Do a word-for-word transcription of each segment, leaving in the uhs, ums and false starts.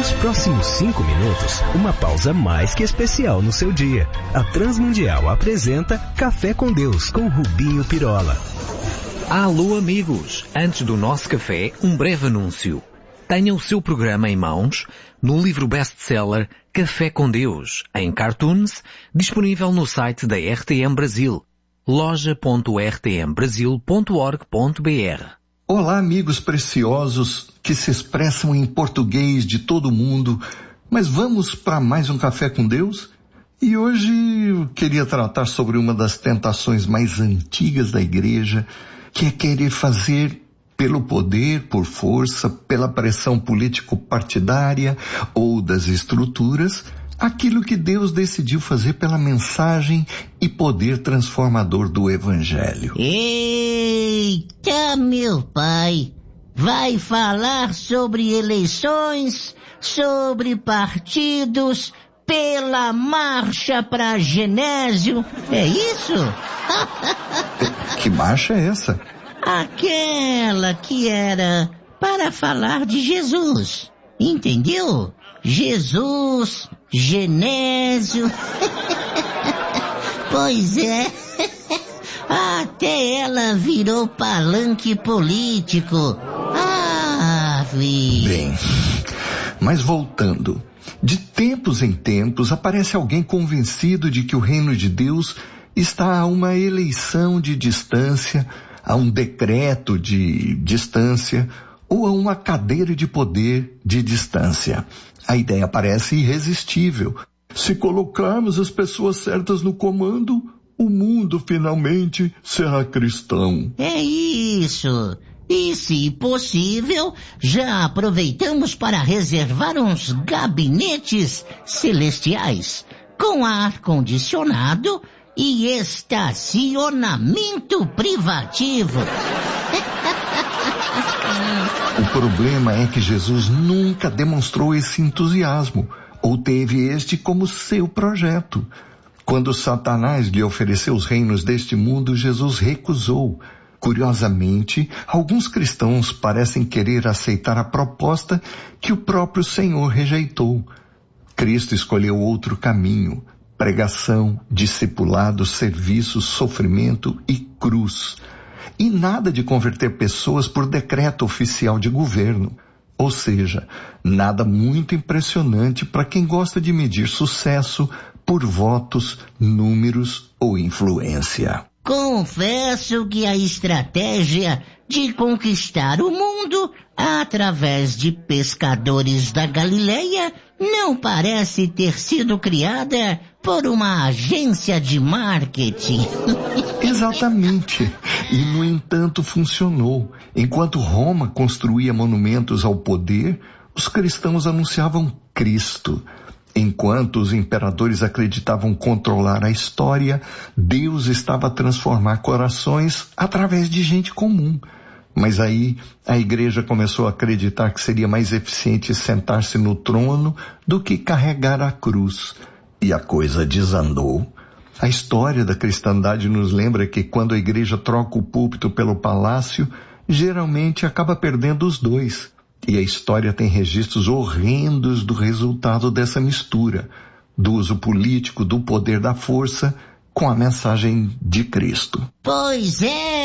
Nos próximos cinco minutos, uma pausa mais que especial no seu dia. A Transmundial apresenta Café com Deus, com Rubinho Pirola. Alô amigos, antes do nosso café, um breve anúncio. Tenha o seu programa em mãos no livro best-seller Café com Deus, em cartoons, disponível no site da R T M Brasil, loja ponto r t m brasil ponto org ponto b r. Olá amigos preciosos que se expressam em português de todo mundo, mas vamos para mais um Café com Deus? E hoje eu queria tratar sobre uma das tentações mais antigas da igreja, que é querer fazer pelo poder, por força, pela pressão político-partidária ou das estruturas, aquilo que Deus decidiu fazer pela mensagem e poder transformador do Evangelho. Eita, meu pai! Vai falar sobre eleições, sobre partidos, pela marcha para Genésio, é isso? Que marcha é essa? Aquela que era para falar de Jesus, entendeu? Jesus, Genésio. Pois é, até ela virou palanque político. Ah, vi. Bem, mas voltando, de tempos em tempos aparece alguém convencido de que o reino de Deus está a uma eleição de distância, a um decreto de distância ou a uma cadeira de poder de distância. A ideia parece irresistível. Se colocarmos as pessoas certas no comando, o mundo finalmente será cristão. É isso. E, se possível, já aproveitamos para reservar uns gabinetes celestiais com ar-condicionado e estacionamento privativo. O problema é que Jesus nunca demonstrou esse entusiasmo, ou teve este como seu projeto. Quando Satanás lhe ofereceu os reinos deste mundo, Jesus recusou. Curiosamente, alguns cristãos parecem querer aceitar a proposta que o próprio Senhor rejeitou. Cristo escolheu outro caminho: pregação, discipulado, serviço, sofrimento e cruz. E nada de converter pessoas por decreto oficial de governo. Ou seja, nada muito impressionante para quem gosta de medir sucesso por votos, números ou influência. Confesso que a estratégia de conquistar o mundo através de pescadores da Galileia não parece ter sido criada por uma agência de marketing. Exatamente. E, no entanto, funcionou. Enquanto Roma construía monumentos ao poder, os cristãos anunciavam Cristo. Enquanto os imperadores acreditavam controlar a história, Deus estava a transformar corações através de gente comum. Mas aí a igreja começou a acreditar que seria mais eficiente sentar-se no trono do que carregar a cruz. E a coisa desandou. A história da cristandade nos lembra que quando a igreja troca o púlpito pelo palácio, geralmente acaba perdendo os dois. E a história tem registros horrendos do resultado dessa mistura, do uso político do poder da força com a mensagem de Cristo. Pois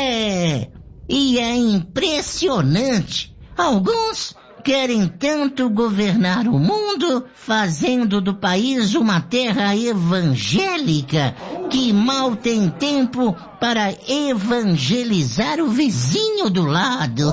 é! E é impressionante. Alguns querem tanto governar o mundo, fazendo do país uma terra evangélica, que mal tem tempo para evangelizar o vizinho do lado.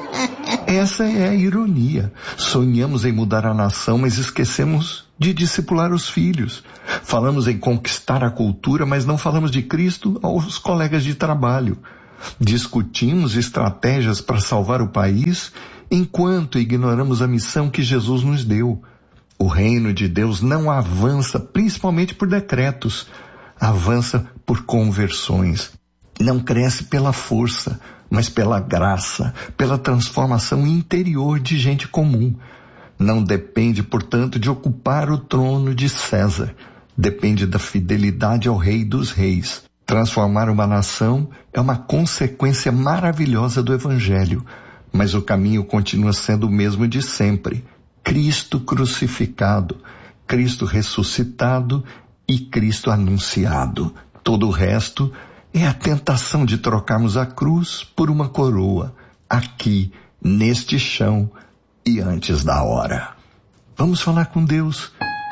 Essa é a ironia. Sonhamos em mudar a nação, mas esquecemos de discipular os filhos. Falamos em conquistar a cultura, mas não falamos de Cristo aos colegas de trabalho. Discutimos estratégias para salvar o país, enquanto ignoramos a missão que Jesus nos deu. O reino de Deus não avança principalmente por decretos, avança por conversões. Não cresce pela força, mas pela graça, pela transformação interior de gente comum. Não depende, portanto, de ocupar o trono de César. Depende da fidelidade ao Rei dos Reis. Transformar uma nação é uma consequência maravilhosa do Evangelho, mas o caminho continua sendo o mesmo de sempre. Cristo crucificado, Cristo ressuscitado e Cristo anunciado. Todo o resto é a tentação de trocarmos a cruz por uma coroa, aqui, neste chão e antes da hora. Vamos falar com Deus.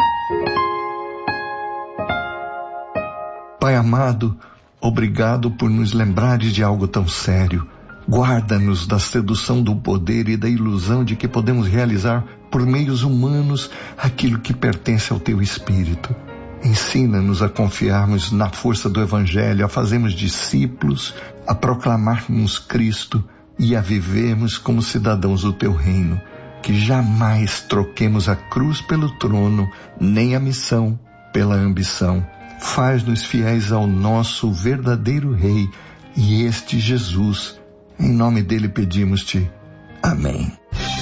Pai amado, obrigado por nos lembrares de algo tão sério. Guarda-nos da sedução do poder e da ilusão de que podemos realizar por meios humanos aquilo que pertence ao Teu Espírito. Ensina-nos a confiarmos na força do Evangelho, a fazermos discípulos, a proclamarmos Cristo e a vivermos como cidadãos do Teu reino. Que jamais troquemos a cruz pelo trono, nem a missão pela ambição. Faz-nos fiéis ao nosso verdadeiro Rei, e este Jesus. Em nome dele pedimos-te. Amém.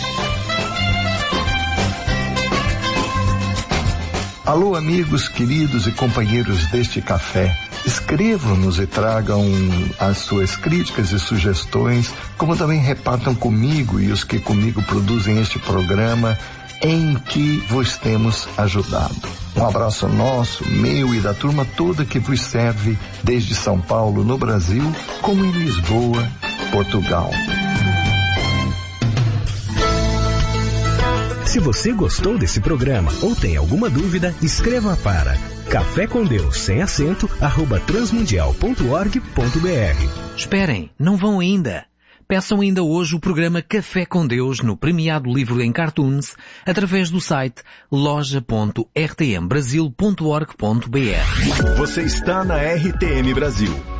Alô, amigos queridos e companheiros deste café. Escrevam-nos e tragam as suas críticas e sugestões, como também repartam comigo e os que comigo produzem este programa, em que vos temos ajudado. Um abraço nosso, meu e da turma toda que vos serve desde São Paulo, no Brasil, como em Lisboa, Portugal. Se você gostou desse programa ou tem alguma dúvida, escreva para café com Deus sem acento arroba transmundial ponto org ponto br. Esperem, não vão ainda. Peçam ainda hoje o programa Café com Deus no premiado livro em cartoons através do site loja ponto r t m brasil ponto org ponto br. Você está na R T M Brasil.